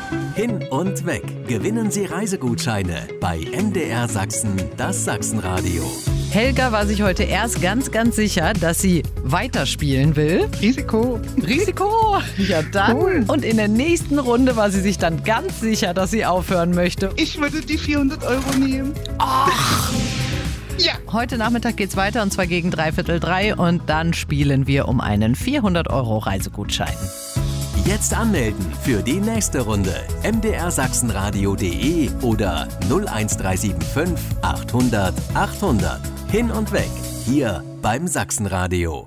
Hin und weg. Gewinnen Sie Reisegutscheine bei MDR Sachsen, das Sachsenradio. Helga war sich heute erst ganz, ganz sicher, dass sie weiterspielen will. Risiko. Ja, dann. Cool. Und in der nächsten Runde war sie sich dann ganz sicher, dass sie aufhören möchte. Ich würde die 400 € nehmen. Ach. Ja. Heute Nachmittag geht's weiter und zwar gegen 2:45 und dann spielen wir um einen 400 € Reisegutschein. Jetzt anmelden für die nächste Runde. mdrsachsenradio.de oder 01375 800 800. Hin und weg. Hier beim Sachsenradio.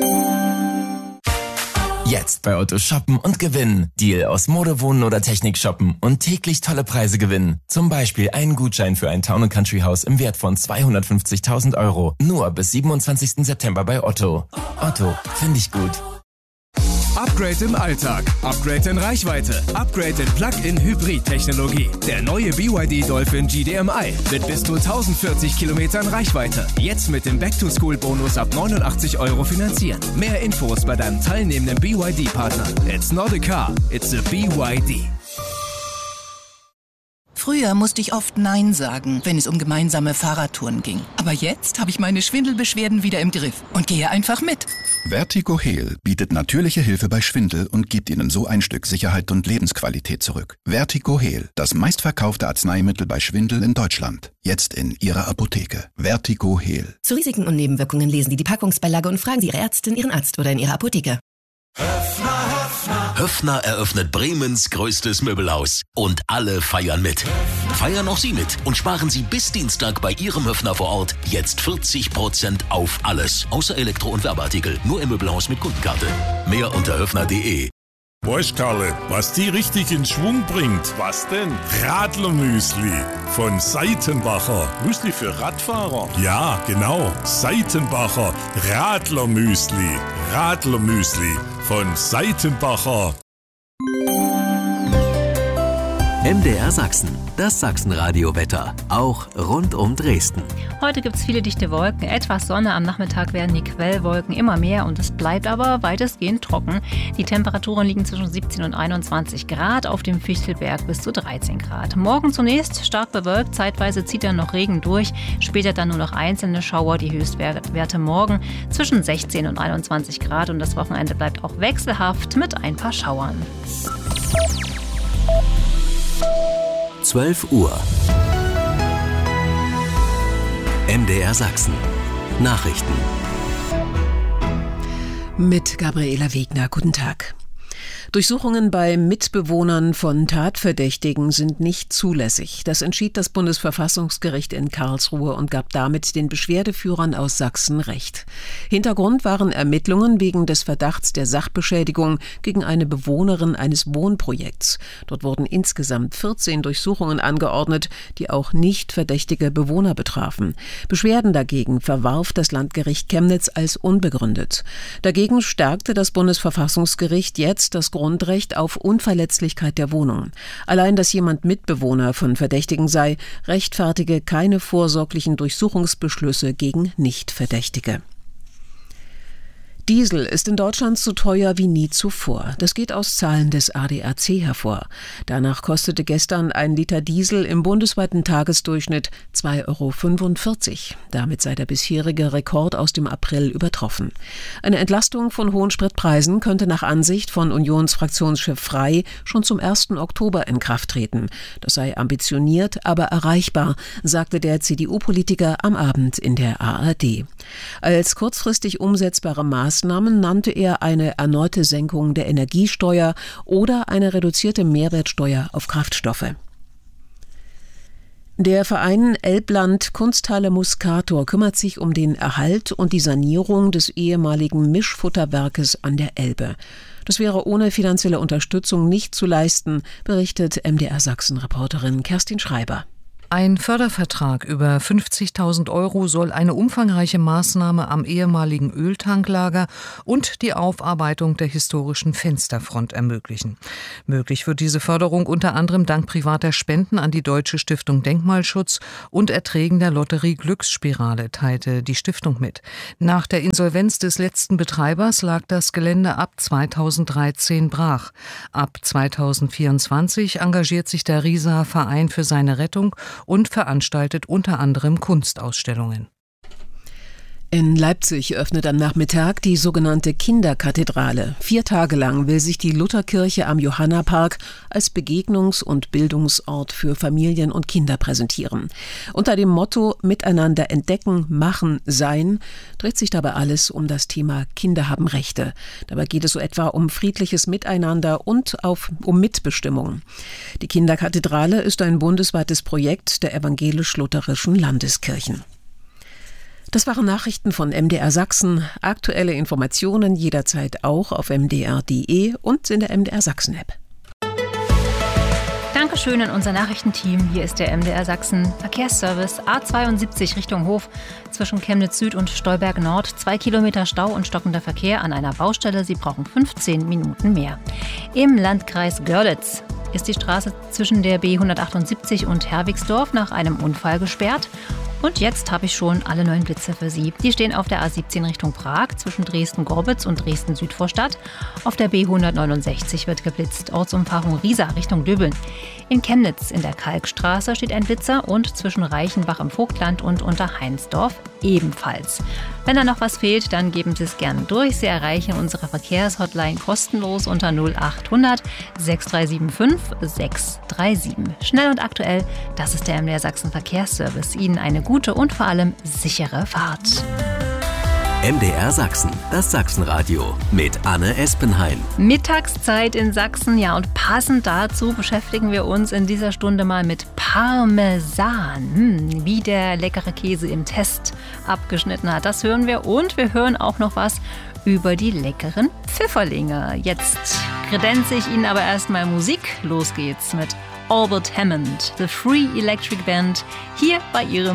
Jetzt bei Otto shoppen und gewinnen. Deal aus Mode, Wohnen oder Technik shoppen und täglich tolle Preise gewinnen. Zum Beispiel einen Gutschein für ein Town & Country Haus im Wert von 250.000 €. Nur bis 27. September bei Otto. Otto, finde ich gut. Upgrade im Alltag, Upgrade in Reichweite, Upgrade in Plug-in-Hybrid-Technologie. Der neue BYD Dolphin GDMI mit bis zu 1040 Kilometern Reichweite. Jetzt mit dem Back-to-School-Bonus ab 89 € finanzieren. Mehr Infos bei deinem teilnehmenden BYD-Partner. It's not a car, it's a BYD. Früher musste ich oft Nein sagen, wenn es um gemeinsame Fahrradtouren ging. Aber jetzt habe ich meine Schwindelbeschwerden wieder im Griff und gehe einfach mit. Vertigo Heal bietet natürliche Hilfe bei Schwindel und gibt Ihnen so ein Stück Sicherheit und Lebensqualität zurück. Vertigo Heal, das meistverkaufte Arzneimittel bei Schwindel in Deutschland. Jetzt in Ihrer Apotheke. Vertigo Heal. Zu Risiken und Nebenwirkungen lesen Sie die Packungsbeilage und fragen Sie Ihre Ärztin, Ihren Arzt oder in Ihrer Apotheke. Höffner eröffnet Bremens größtes Möbelhaus. Und alle feiern mit. Feiern auch Sie mit und sparen Sie bis Dienstag bei Ihrem Höffner vor Ort jetzt 40% auf alles. Außer Elektro- und Werbeartikel. Nur im Möbelhaus mit Kundenkarte. Mehr unter höffner.de. Weißt Karle, was die richtig in Schwung bringt? Was denn? Radlermüsli von Seitenbacher. Müsli für Radfahrer? Ja, genau. Seitenbacher Radlermüsli. Radlermüsli von Seitenbacher. MDR Sachsen, das Sachsenradio-Wetter, auch rund um Dresden. Heute gibt es viele dichte Wolken, etwas Sonne, am Nachmittag werden die Quellwolken immer mehr und es bleibt aber weitestgehend trocken. Die Temperaturen liegen zwischen 17 und 21 Grad, auf dem Fichtelberg bis zu 13 Grad. Morgen zunächst stark bewölkt, zeitweise zieht dann noch Regen durch, später dann nur noch einzelne Schauer, die Höchstwerte morgen zwischen 16 und 21 Grad und das Wochenende bleibt auch wechselhaft mit ein paar Schauern. 12 Uhr. MDR Sachsen. Nachrichten. Mit Gabriela Wegner. Guten Tag. Durchsuchungen bei Mitbewohnern von Tatverdächtigen sind nicht zulässig. Das entschied das Bundesverfassungsgericht in Karlsruhe und gab damit den Beschwerdeführern aus Sachsen Recht. Hintergrund waren Ermittlungen wegen des Verdachts der Sachbeschädigung gegen eine Bewohnerin eines Wohnprojekts. Dort wurden insgesamt 14 Durchsuchungen angeordnet, die auch nicht verdächtige Bewohner betrafen. Beschwerden dagegen verwarf das Landgericht Chemnitz als unbegründet. Dagegen stärkte das Bundesverfassungsgericht jetzt das Grundrecht auf Unverletzlichkeit der Wohnung. Allein, dass jemand Mitbewohner von Verdächtigen sei, rechtfertige keine vorsorglichen Durchsuchungsbeschlüsse gegen Nichtverdächtige. Diesel ist in Deutschland so teuer wie nie zuvor. Das geht aus Zahlen des ADAC hervor. Danach kostete gestern ein Liter Diesel im bundesweiten Tagesdurchschnitt 2,45 €. Damit sei der bisherige Rekord aus dem April übertroffen. Eine Entlastung von hohen Spritpreisen könnte nach Ansicht von Unionsfraktionschef Frey schon zum 1. Oktober in Kraft treten. Das sei ambitioniert, aber erreichbar, sagte der CDU-Politiker am Abend in der ARD. Als kurzfristig umsetzbare Maßnahmen nannte er eine erneute Senkung der Energiesteuer oder eine reduzierte Mehrwertsteuer auf Kraftstoffe. Der Verein Elbland Kunsthalle Muscator kümmert sich um den Erhalt und die Sanierung des ehemaligen Mischfutterwerkes an der Elbe. Das wäre ohne finanzielle Unterstützung nicht zu leisten, berichtet MDR Sachsen-Reporterin Kerstin Schreiber. Ein Fördervertrag über 50.000 € soll eine umfangreiche Maßnahme am ehemaligen Öltanklager und die Aufarbeitung der historischen Fensterfront ermöglichen. Möglich wird diese Förderung unter anderem dank privater Spenden an die Deutsche Stiftung Denkmalschutz und Erträgen der Lotterie Glücksspirale, teilte die Stiftung mit. Nach der Insolvenz des letzten Betreibers lag das Gelände ab 2013 brach. Ab 2024 engagiert sich der Rieser Verein für seine Rettung und veranstaltet unter anderem Kunstausstellungen. In Leipzig öffnet am Nachmittag die sogenannte Kinderkathedrale. 4 Tage lang will sich die Lutherkirche am Johannapark als Begegnungs- und Bildungsort für Familien und Kinder präsentieren. Unter dem Motto Miteinander entdecken, machen, sein dreht sich dabei alles um das Thema Kinder haben Rechte. Dabei geht es so etwa um friedliches Miteinander und um Mitbestimmung. Die Kinderkathedrale ist ein bundesweites Projekt der evangelisch-lutherischen Landeskirchen. Das waren Nachrichten von MDR Sachsen. Aktuelle Informationen jederzeit auch auf mdr.de und in der MDR Sachsen-App. Dankeschön an unser Nachrichtenteam. Hier ist der MDR Sachsen Verkehrsservice A72 Richtung Hof zwischen Chemnitz Süd und Stolberg Nord. 2 Kilometer Stau und stockender Verkehr an einer Baustelle. Sie brauchen 15 Minuten mehr. Im Landkreis Görlitz ist die Straße zwischen der B178 und Herwigsdorf nach einem Unfall gesperrt. Und jetzt habe ich schon alle 9 Blitze für Sie. Die stehen auf der A17 Richtung Prag zwischen Dresden-Gorbitz und Dresden-Südvorstadt. Auf der B169 wird geblitzt, Ortsumfahrung Riesa Richtung Döbeln. In Chemnitz in der Kalkstraße steht ein Blitzer und zwischen Reichenbach im Vogtland und Unterheinsdorf ebenfalls. Wenn da noch was fehlt, dann geben Sie es gerne durch. Sie erreichen unsere Verkehrshotline kostenlos unter 0800 6375 637. Schnell und aktuell, das ist der MDR Sachsen Verkehrsservice. Ihnen eine gute und vor allem sichere Fahrt. MDR Sachsen, das Sachsenradio mit Anne Espenheim. Mittagszeit in Sachsen, ja, und passend dazu beschäftigen wir uns in dieser Stunde mal mit Parmesan. Wie der leckere Käse im Test abgeschnitten hat, das hören wir. Und wir hören auch noch was über die leckeren Pfifferlinge. Jetzt kredenze ich Ihnen aber erstmal Musik. Los geht's mit Albert Hammond, The Free Electric Band, hier bei Ihrem